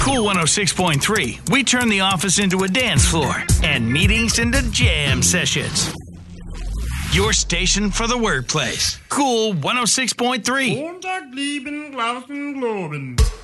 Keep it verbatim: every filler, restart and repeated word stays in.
Cool one oh six point three, we turn the office into a dance floor and meetings into jam sessions. Your station for the workplace. Cool one oh six point three. Montag, lieben, glauben, globen.